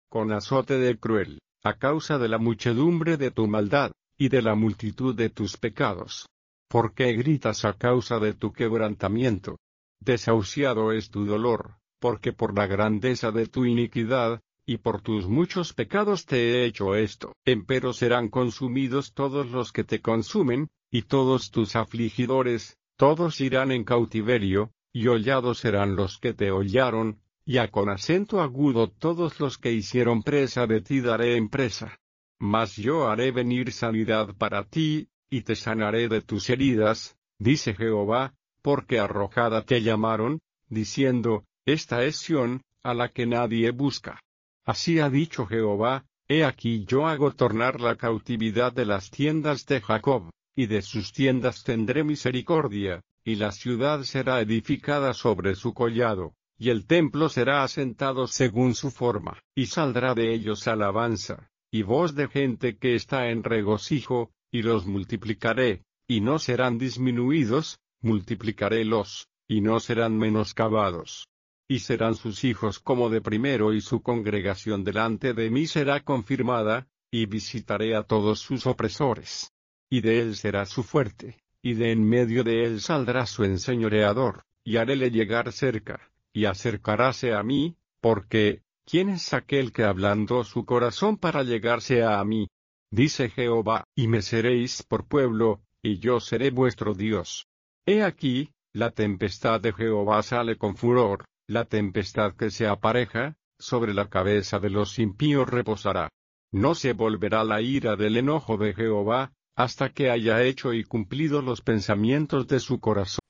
con azote de cruel, a causa de la muchedumbre de tu maldad, y de la multitud de tus pecados. ¿Por qué gritas a causa de tu quebrantamiento? Desahuciado es tu dolor, porque por la grandeza de tu iniquidad, y por tus muchos pecados te he hecho esto. Empero serán consumidos todos los que te consumen, y todos tus afligidores, todos irán en cautiverio, y hollados serán los que te hollaron, y con acento agudo todos los que hicieron presa de ti daré en presa. Mas yo haré venir sanidad para ti, y te sanaré de tus heridas, dice Jehová, porque arrojada te llamaron, diciendo, esta es Sión, a la que nadie busca. Así ha dicho Jehová, he aquí yo hago tornar la cautividad de las tiendas de Jacob, y de sus tiendas tendré misericordia, y la ciudad será edificada sobre su collado, y el templo será asentado según su forma, y saldrá de ellos alabanza, y voz de gente que está en regocijo, y los multiplicaré, y no serán disminuidos, multiplicarélos, y no serán menoscabados. Y serán sus hijos como de primero y su congregación delante de mí será confirmada, y visitaré a todos sus opresores. Y de él será su fuerte, y de en medio de él saldrá su enseñoreador, y haréle llegar cerca, y acercaráse a mí, porque, ¿quién es aquel que ablandó su corazón para llegarse a mí? Dice Jehová, y me seréis por pueblo, y yo seré vuestro Dios. He aquí, la tempestad de Jehová sale con furor, la tempestad que se apareja, sobre la cabeza de los impíos reposará. No se volverá la ira del enojo de Jehová, hasta que haya hecho y cumplido los pensamientos de su corazón.